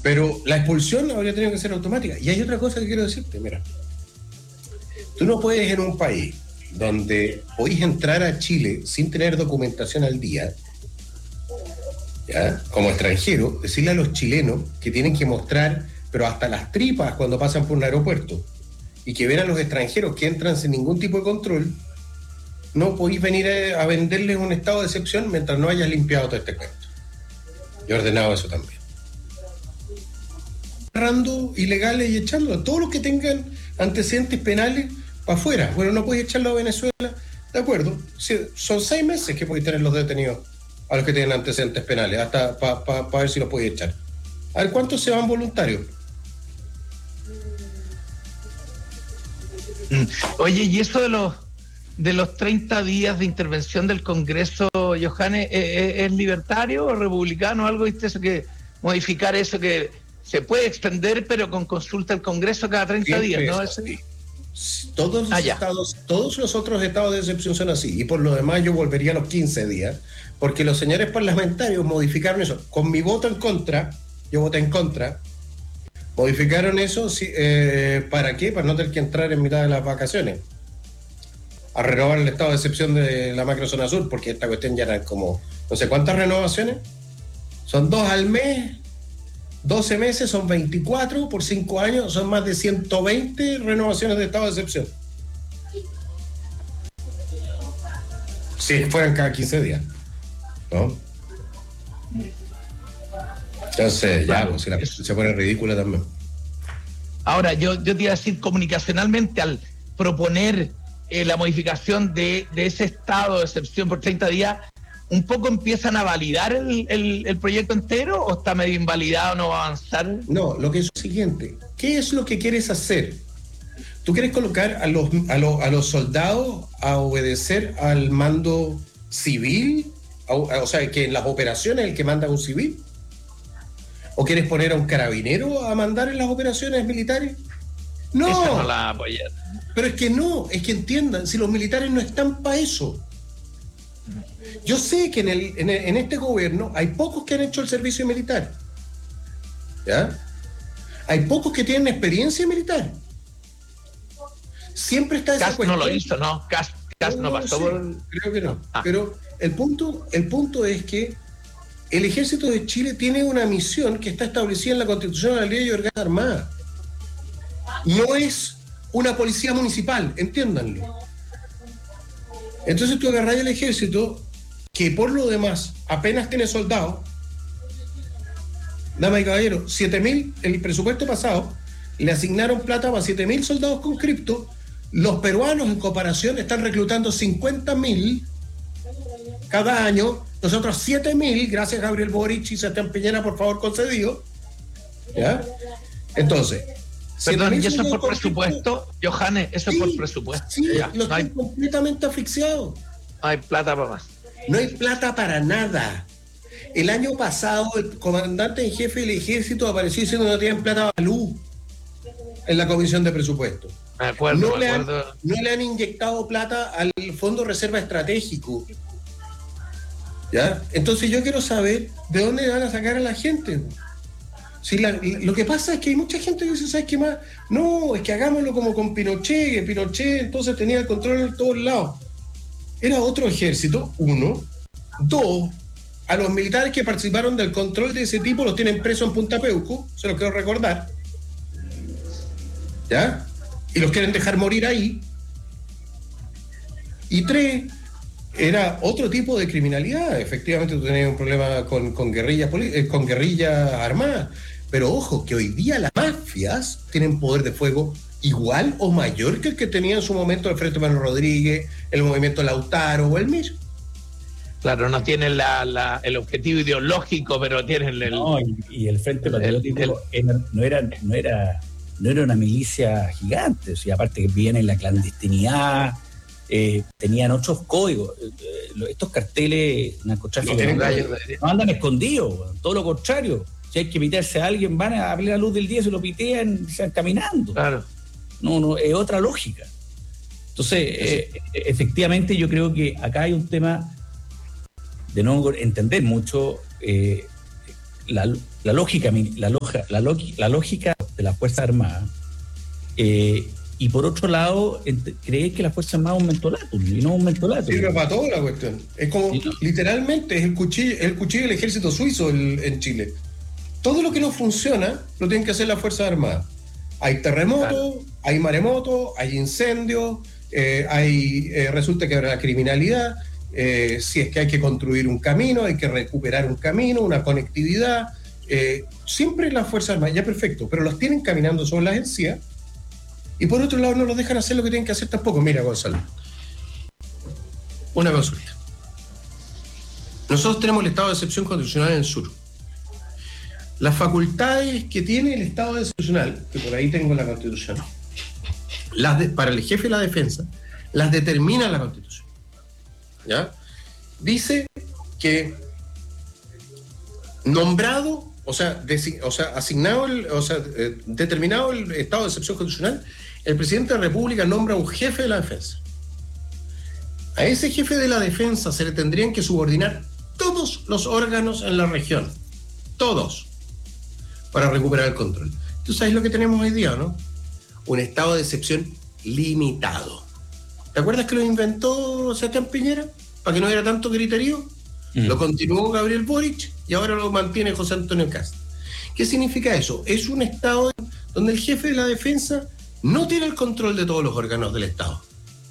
Pero la expulsión habría tenido que ser automática. Y hay otra cosa que quiero decirte, mira. Tú no puedes en un país donde podéis entrar a Chile sin tener documentación al día, ¿ya? Como extranjero, decirle a los chilenos que tienen que mostrar, pero hasta las tripas cuando pasan por un aeropuerto, y que ven a los extranjeros que entran sin ningún tipo de control, no podéis venir a venderles un estado de excepción mientras no hayas limpiado todo este cuento. Yo he ordenado eso también. Agarrando ilegales y echándolos. Todos los que tengan antecedentes penales para afuera. Bueno, no podéis echarlos a Venezuela, de acuerdo. Sí, son 6 meses que podéis tener los detenidos a los que tienen antecedentes penales, hasta para ver si los podéis echar. A ver, ¿cuántos se van voluntarios? Oye, ¿y eso de los 30 días de intervención del Congreso, Johannes, es libertario o republicano? Algo, ¿viste? Eso que modificar eso, que se puede extender, pero con consulta al Congreso cada 30 días, ¿no? Sí. Todos los estados, todos los otros estados de excepción son así, y por lo demás yo volvería a los 15 días, porque los señores parlamentarios modificaron eso. Con mi voto en contra, yo voté en contra, modificaron eso, ¿para qué? Para no tener que entrar en mitad de las vacaciones a renovar el estado de excepción de la macrozona sur, porque esta cuestión ya eran como, no sé cuántas renovaciones, son 2 al mes, 12 meses, son 24, por 5 años, son más de 120 renovaciones de estado de excepción. Si fueran cada 15 días, ¿no? Entonces, ya, pues, se pone ridícula también. Ahora, yo te iba a decir, comunicacionalmente, al proponer la modificación de ese estado de excepción por 30 días, ¿un poco empiezan a validar el proyecto entero o está medio invalidado, no va a avanzar? No, lo que es lo siguiente, ¿qué es lo que quieres hacer? ¿Tú quieres colocar a los soldados a obedecer al mando civil? O sea, que en las operaciones el que manda un civil. ¿O quieres poner a un carabinero a mandar en las operaciones militares? No. Esa no la apoya. Pero es que no, es que entiendan, si los militares no están para eso. Yo sé que en este gobierno hay pocos que han hecho el servicio militar. ¿Ya? Hay pocos que tienen experiencia militar. Siempre está esa Kast cuestión. No lo hizo, ¿no? Kast no pasó sé, por... Creo que no. Pero el punto es que el Ejército de Chile tiene una misión que está establecida en la Constitución de la Ley de Organización Armada. No es una policía municipal, entiéndanlo. Entonces tú agarrás el ejército, que por lo demás apenas tiene soldados. Dama y caballero, 7.000, el presupuesto pasado, le asignaron plata para 7.000 soldados conscriptos. Los peruanos en comparación están reclutando 50.000 cada año. Nosotros 7.000, gracias a Gabriel Boric y Sebastián Piñera, por favor, concedido. ¿Ya? Entonces... Perdón, ¿y eso es por presupuesto? Johannes, ¿eso es por presupuesto? Sí, los están completamente asfixiados. No hay plata para más. No hay plata para nada. El año pasado, el comandante en jefe del ejército apareció diciendo que no tienen plata para luz en la comisión de presupuesto. Me acuerdo. No le han inyectado plata al Fondo Reserva Estratégico. ¿Ya? Entonces yo quiero saber de dónde van a sacar a la gente. Si lo que pasa es que hay mucha gente que dice, ¿sabes qué más? No, es que hagámoslo como con Pinochet, que Pinochet entonces tenía el control en todos lados. Era otro ejército, 1. 2, a los militares que participaron del control de ese tipo los tienen presos en Punta Peuco, se los quiero recordar. ¿Ya? Y los quieren dejar morir ahí. Y 3, era otro tipo de criminalidad. Efectivamente tú tenías un problema con guerrillas armadas. Pero ojo, que hoy día las mafias tienen poder de fuego igual o mayor que el que tenía en su momento el Frente Manuel Rodríguez, el Movimiento Lautaro o el MIR. Claro, no tienen el objetivo ideológico, pero tienen el... No, y el Frente Patriótico no era una milicia gigante, o sea, aparte que vivían en la clandestinidad, tenían otros códigos. Estos carteles narcotráficos no andan escondidos, todo lo contrario. Si hay que pitearse a alguien, van a abrir la luz del día, se lo pitean y se van caminando. Claro. No, es otra lógica. Entonces, efectivamente, yo creo que acá hay un tema de no entender mucho la lógica de las Fuerzas Armadas, y por otro lado, cree que las Fuerzas Armadas aumentó látum, y no aumentó látum. Sirve para todo la cuestión. Es como, literalmente, es el cuchillo del ejército suizo en Chile. Todo lo que no funciona lo tienen que hacer las Fuerzas Armadas. Hay terremotos, hay maremotos, hay incendios, resulta que habrá criminalidad, si es que hay que construir un camino, hay que recuperar un camino, una conectividad. Siempre las Fuerzas Armadas, ya perfecto, pero los tienen caminando sobre las encías. Y por otro lado no los dejan hacer lo que tienen que hacer tampoco. Mira, Gonzalo, una consulta. Nosotros tenemos el estado de excepción constitucional en el sur. Las facultades que tiene el estado de excepcional, que por ahí tengo la Constitución, para el jefe de la defensa, las determina la Constitución. ¿Ya? Dice que nombrado, determinado el estado de excepción constitucional, el presidente de la República nombra un jefe de la defensa. A ese jefe de la defensa se le tendrían que subordinar todos los órganos en la región, todos, para recuperar el control. ¿Tú sabes lo que tenemos hoy día, no? Un estado de excepción limitado. ¿Te acuerdas que lo inventó Sebastián Piñera para que no hubiera tanto griterío? Lo continuó Gabriel Boric y ahora lo mantiene José Antonio Kast. ¿Qué significa eso? Es un estado donde el jefe de la defensa no tiene el control de todos los órganos del Estado.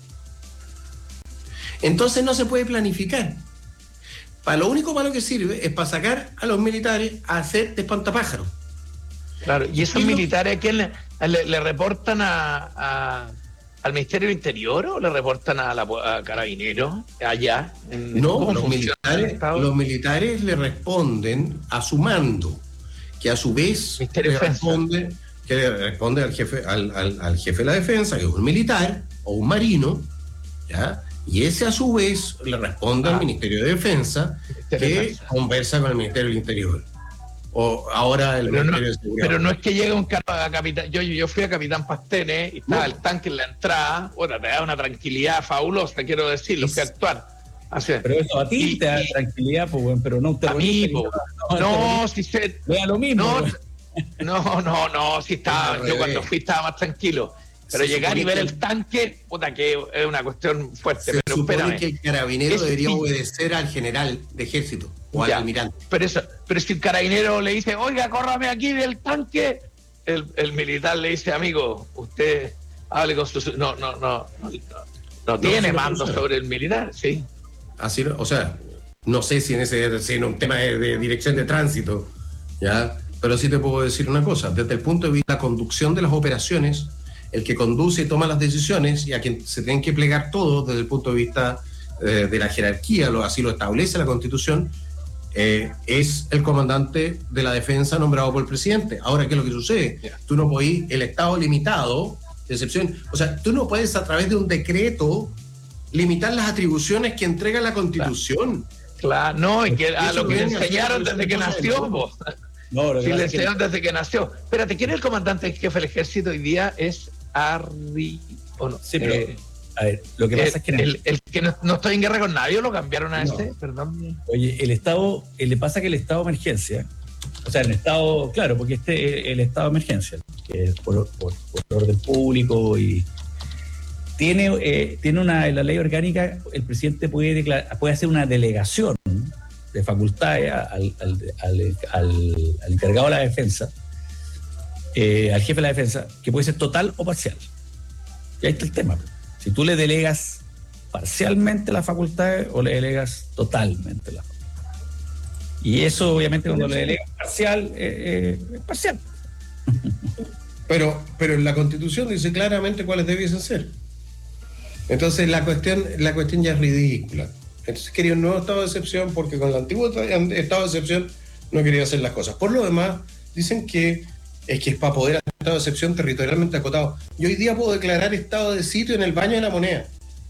Entonces no se puede planificar. Para lo único para lo que sirve es para sacar a los militares a hacer de espantapájaros. Claro, ¿y esos militares a quién le reportan al Ministerio del Interior o le reportan a Carabineros allá? No, los militares le responden a su mando, que a su vez le responde al jefe de la defensa, que es un militar o un marino, ¿ya? Y ese a su vez le responde al Ministerio de Defensa, que conversa con el Ministerio del Interior. O ahora el Ministerio de Seguridad. Pero no es que llegue un capitán. Yo fui a Capitán Pastene y estaba el tanque en la entrada. Bueno, te da una tranquilidad fabulosa, quiero decirlo, que actuar. Así. Pero eso a ti te da tranquilidad, pues, bueno, pero no un terrorista. Vea lo mismo. No, si estaba. Yo cuando fui estaba más tranquilo. Pero llegar y ver el tanque, puta, que es una cuestión fuerte. Se supone que el carabinero debería obedecer al general de ejército o al almirante. Pero si el carabinero le dice, oiga, córrame aquí del tanque, el militar le dice, amigo, usted hable con su... No tiene mando sobre el militar, sí. Así, o sea, no sé si en un tema de dirección de tránsito, ¿ya? Pero sí te puedo decir una cosa, desde el punto de vista de la conducción de las operaciones, el que conduce y toma las decisiones y a quien se tienen que plegar todos desde el punto de vista de la jerarquía, así lo establece la Constitución, es el comandante de la defensa nombrado por el presidente. Ahora, ¿qué es lo que sucede? Tú no podés, el estado limitado, de excepción, o sea, tú no puedes a través de un decreto limitar las atribuciones que entrega la Constitución. Claro, no, y que a lo que le enseñaron desde que nació, vos. No, si le enseñaron desde que nació. Espérate, ¿quién es el comandante jefe del ejército hoy día? Es ¿o no? Sí, pero a ver, lo que pasa es que el que no estoy en guerra con nadie, lo cambiaron a perdón. Oye, le pasa que el estado de emergencia, o sea, el estado, claro, porque el estado de emergencia, que es por orden público y tiene en la ley orgánica, el presidente puede hacer una delegación de facultades al encargado de la defensa, al jefe de la defensa, que puede ser total o parcial. Y ahí está el tema. Si tú le delegas parcialmente las facultades o le delegas totalmente las facultades. Y eso, obviamente, cuando le delegas parcial, es parcial. Pero en la Constitución dice claramente cuáles debiesen ser. Entonces la cuestión ya es ridícula. Entonces quería un nuevo estado de excepción porque con el antiguo estado de excepción no quería hacer las cosas. Por lo demás, dicen que es para poder hacer estado de excepción territorialmente acotado. Yo hoy día puedo declarar estado de sitio en el Baño de la Moneda.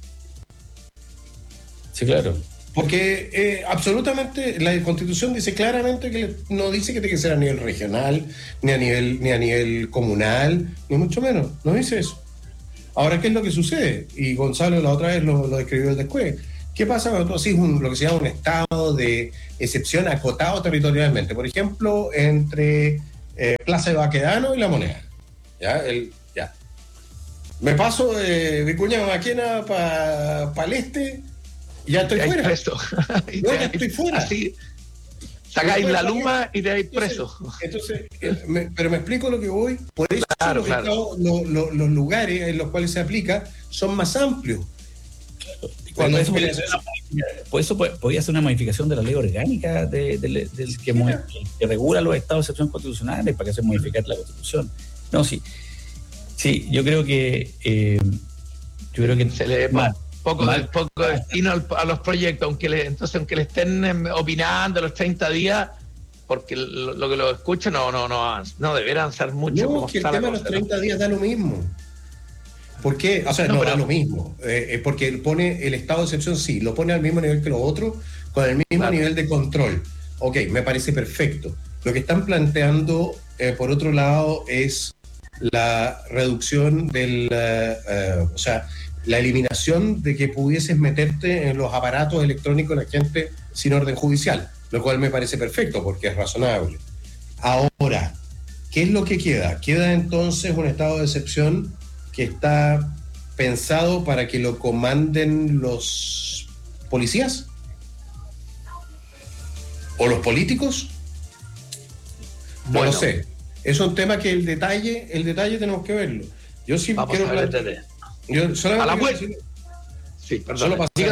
Sí, claro. Porque absolutamente la Constitución dice claramente que no dice que tiene que ser a nivel regional, ni a nivel comunal, ni mucho menos. No dice eso. Ahora, ¿qué es lo que sucede? Y Gonzalo la otra vez lo describió después, ¿Qué pasa cuando tú haces lo que se llama un estado de excepción acotado territorialmente? Por ejemplo, entre Plaza de Baquedano y La Moneda. ¿Ya? Me paso de Vicuña Maquena para el este y ya estoy fuera. Yo ya estoy fuera. Así, sacáis la luma y te vais preso. Entonces, pero me explico lo que voy. Por eso los lugares en los cuales se aplica son más amplios. Cuando eso por eso podía ser una modificación de la ley orgánica del que regula los estados de excepción constitucionales para que se modifique la Constitución. No, sí, yo creo que se le da poco destino a los proyectos, aunque le estén opinando los 30 días, porque lo que lo escuchan no deberán ser mucho. No, como que el tema de los 30 días da lo mismo. ¿Por qué? O sea, no da lo mismo. Porque pone el estado de excepción, sí, lo pone al mismo nivel que los otros, con el mismo nivel de control. Ok, me parece perfecto. Lo que están planteando, por otro lado, es la reducción o sea, la eliminación de que pudieses meterte en los aparatos electrónicos de la gente sin orden judicial, lo cual me parece perfecto porque es razonable. Ahora, ¿qué es lo que queda? Queda entonces un estado de excepción que está pensado para que lo comanden los policías o los políticos. No lo sé. Es un tema que el detalle tenemos que verlo. Yo sí quiero plantear. A la vuelta. Sí, perdón.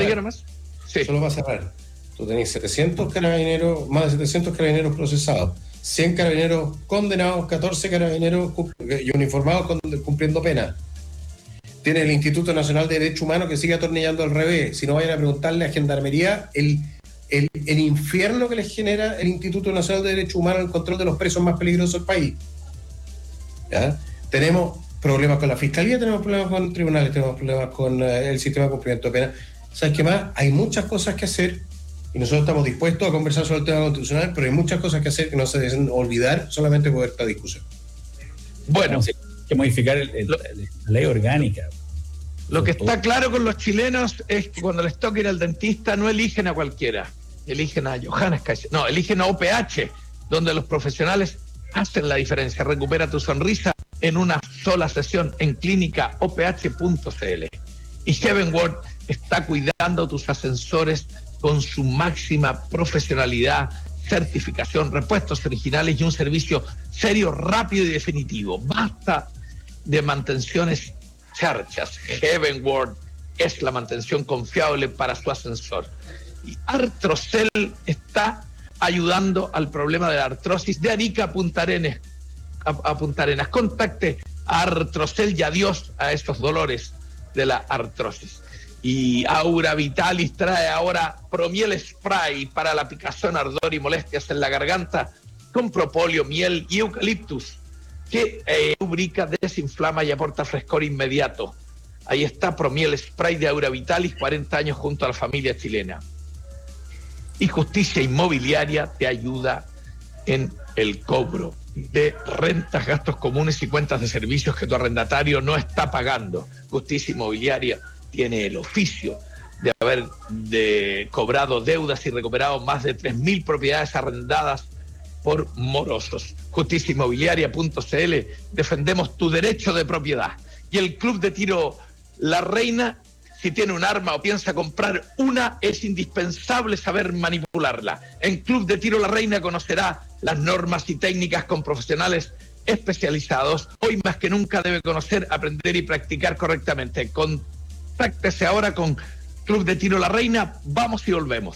Solo para cerrar. Tú tenés 700 carabineros, más de 700 carabineros procesados, 100 carabineros condenados, 14 carabineros y uniformados cumpliendo pena. Tiene el Instituto Nacional de Derecho Humano que sigue atornillando al revés. Si no, vayan a preguntarle a Gendarmería el infierno que les genera el Instituto Nacional de Derecho Humano en el control de los presos más peligrosos del país. ¿Ya? Tenemos problemas con la Fiscalía, tenemos problemas con tribunales, tenemos problemas con el sistema de cumplimiento de pena. ¿Sabes qué más? Hay muchas cosas que hacer y nosotros estamos dispuestos a conversar sobre el tema constitucional, pero hay muchas cosas que hacer que no se deben olvidar solamente por esta discusión. Bueno, hay que modificar la ley orgánica. Lo que está claro con los chilenos es que cuando les toca ir al dentista no eligen a cualquiera, eligen a Johannes Kaiser, no, eligen a OPH, donde los profesionales hacen la diferencia. Recupera tu sonrisa en una sola sesión en clínica oph.cl. Y Heavenward está cuidando tus ascensores con su máxima profesionalidad, certificación, repuestos originales y un servicio serio, rápido y definitivo. Basta de mantenciones charchas. Heavenward es la mantención confiable para su ascensor. Y Artrocel está ayudando al problema de la artrosis de Arica a Punta Arenas. Contacte a Artrocel y adiós a estos dolores de la artrosis. Y Aura Vitalis trae ahora Promiel Spray para la picazón, ardor y molestias en la garganta con propóleo, miel y eucaliptus, que lubrica, desinflama y aporta frescor inmediato. Ahí está Promiel Spray de Aura Vitalis, 40 años junto a la familia chilena. Y Justicia Inmobiliaria te ayuda en el cobro de rentas, gastos comunes y cuentas de servicios que tu arrendatario no está pagando. Justicia Inmobiliaria tiene el oficio de haber cobrado deudas y recuperado más de 3.000 propiedades arrendadas por morosos. Justiciainmobiliaria.cl, defendemos tu derecho de propiedad. Y el Club de Tiro La Reina, si tiene un arma o piensa comprar una, es indispensable saber manipularla. En Club de Tiro La Reina conocerá las normas y técnicas con profesionales especializados. Hoy más que nunca debe conocer, aprender y practicar correctamente. Contáctese ahora con Club de Tiro La Reina. Vamos y volvemos.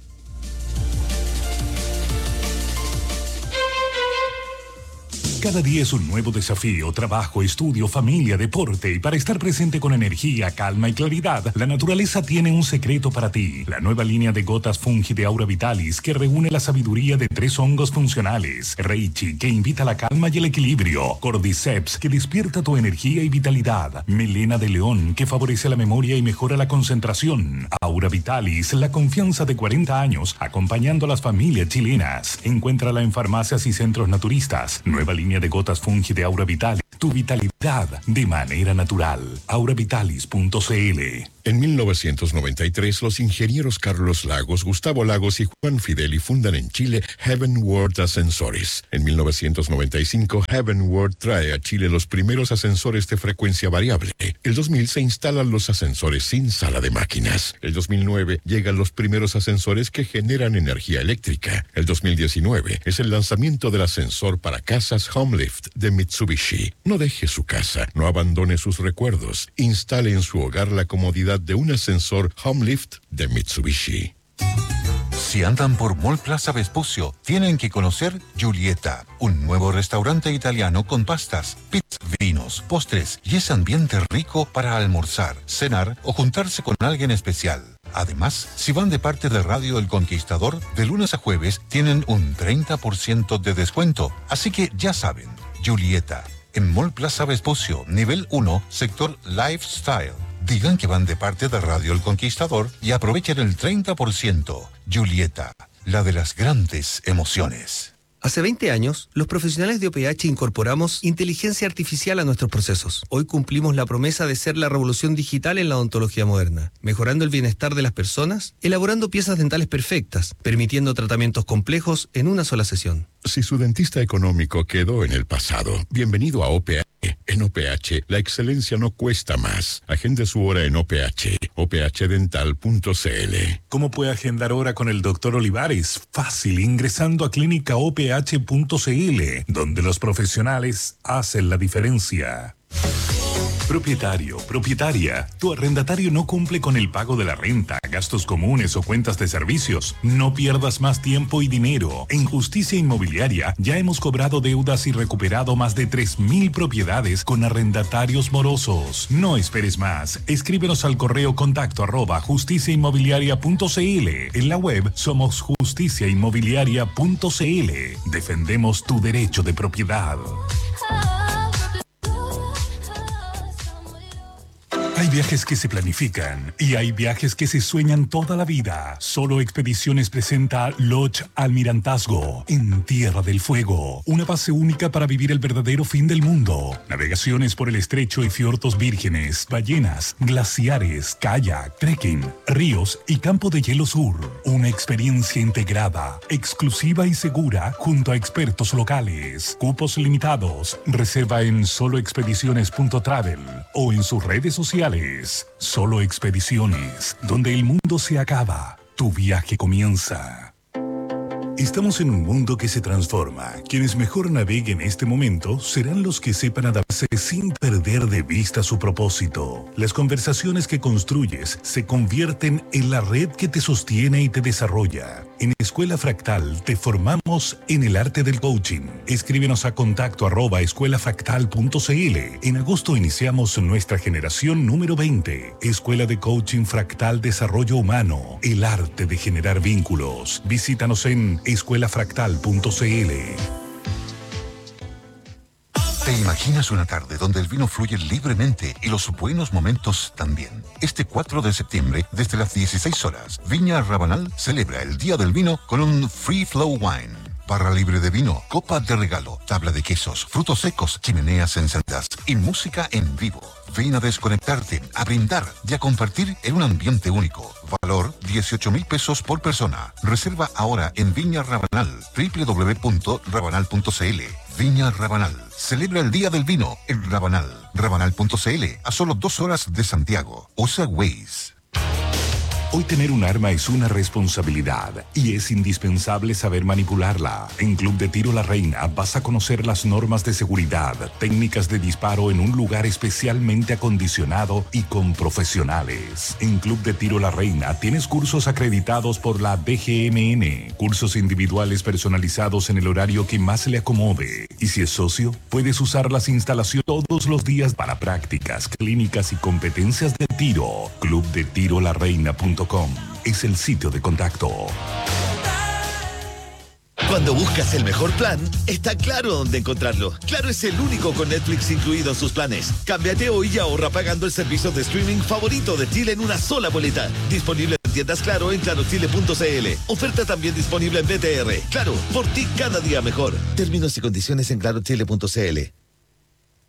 Cada día es un nuevo desafío, trabajo, estudio, familia, deporte, y para estar presente con energía, calma y claridad, la naturaleza tiene un secreto para ti. La nueva línea de gotas Fungi de Aura Vitalis, que reúne la sabiduría de 3 hongos funcionales. Reichi, que invita a la calma y el equilibrio. Cordyceps, que despierta tu energía y vitalidad. Melena de león, que favorece la memoria y mejora la concentración. Aura Vitalis, la confianza de 40 años, acompañando a las familias chilenas. Encuéntrala en farmacias y centros naturistas. Nueva línea de gotas Fungi de Aura Vitalis, tu vitalidad de manera natural. auravitalis.cl. En 1993, los ingenieros Carlos Lagos, Gustavo Lagos y Juan Fideli fundan en Chile Heaven World Ascensores. En 1995, Heaven World trae a Chile los primeros ascensores de frecuencia variable. El 2000 se instalan los ascensores sin sala de máquinas. El 2009 llegan los primeros ascensores que generan energía eléctrica. El 2019 es el lanzamiento del ascensor para casas HomeLift de Mitsubishi. No deje su casa, no abandone sus recuerdos. Instale en su hogar la comodidad de un ascensor HomeLift de Mitsubishi. Si andan por Mall Plaza Vespucio, tienen que conocer Giulietta, un nuevo restaurante italiano con pastas, pizzas, vinos, postres y ese ambiente rico para almorzar, cenar o juntarse con alguien especial. Además, si van de parte de Radio El Conquistador, de lunes a jueves tienen un 30% de descuento. Así que ya saben, Giulietta, en Mall Plaza Vespucio, nivel 1, sector Lifestyle. Digan que van de parte de Radio El Conquistador y aprovechen el 30%. Giulietta, la de las grandes emociones. Hace 20 años, los profesionales de OPH incorporamos inteligencia artificial a nuestros procesos. Hoy cumplimos la promesa de ser la revolución digital en la odontología moderna, mejorando el bienestar de las personas, elaborando piezas dentales perfectas, permitiendo tratamientos complejos en una sola sesión. Si su dentista económico quedó en el pasado, bienvenido a OPH. En OPH, la excelencia no cuesta más. Agende su hora en OPH, ophdental.cl. ¿Cómo puede agendar hora con el Dr. Olivares? Fácil, ingresando a clínicaoph.cl, donde los profesionales hacen la diferencia. Propietario, propietaria, tu arrendatario no cumple con el pago de la renta, gastos comunes o cuentas de servicios. No pierdas más tiempo y dinero. En Justicia Inmobiliaria ya hemos cobrado deudas y recuperado más de 3.000 propiedades con arrendatarios morosos. No esperes más. Escríbenos al correo contacto@justiciainmobiliaria.cl. En la web somos justiciainmobiliaria.cl. Defendemos tu derecho de propiedad. Hay viajes que se planifican y hay viajes que se sueñan toda la vida. Solo Expediciones presenta Lodge Almirantazgo en Tierra del Fuego. Una base única para vivir el verdadero fin del mundo. Navegaciones por el estrecho y fiordos vírgenes, ballenas, glaciares, kayak, trekking, ríos y campo de hielo sur. Una experiencia integrada, exclusiva y segura junto a expertos locales. Cupos limitados. Reserva en soloexpediciones.travel o en sus redes sociales. Solo Expediciones, donde el mundo se acaba, tu viaje comienza. Estamos en un mundo que se transforma. Quienes mejor naveguen este momento serán los que sepan adaptarse sin perder de vista su propósito. Las conversaciones que construyes se convierten en la red que te sostiene y te desarrolla. En Escuela Fractal te formamos en el arte del coaching. Escríbenos a contacto@escuelafractal.cl. En agosto iniciamos nuestra generación número 20. Escuela de Coaching Fractal Desarrollo Humano. El arte de generar vínculos. Visítanos en escuelafractal.cl. ¿Te imaginas una tarde donde el vino fluye libremente y los buenos momentos también? Este 4 de septiembre, desde las 16 horas, Viña Rabanal celebra el Día del Vino con un Free Flow Wine. Barra libre de vino, copa de regalo, tabla de quesos, frutos secos, chimeneas encendidas y música en vivo. Ven a desconectarte, a brindar y a compartir en un ambiente único. Valor 18,000 pesos por persona. Reserva ahora en Viña Rabanal, www.rabanal.cl. Viña Rabanal. Celebra el Día del Vino en Rabanal. Rabanal.cl, a solo 2 horas de Santiago. Usa Waze. Hoy tener un arma es una responsabilidad y es indispensable saber manipularla. En Club de Tiro La Reina vas a conocer las normas de seguridad, técnicas de disparo en un lugar especialmente acondicionado y con profesionales. En Club de Tiro La Reina tienes cursos acreditados por la DGMN, cursos individuales personalizados en el horario que más le acomode. Y si es socio, puedes usar las instalaciones todos los días para prácticas, clínicas y competencias de tiro. Clubdetirolarreina.com es el sitio de contacto. Cuando buscas el mejor plan, está Claro dónde encontrarlo. Claro es el único con Netflix incluido en sus planes. Cámbiate hoy y ahorra pagando el servicio de streaming favorito de Chile en una sola boleta. Disponible en tiendas Claro en clarochile.cl. Oferta también disponible en BTR. Claro, por ti cada día mejor. Términos y condiciones en clarochile.cl.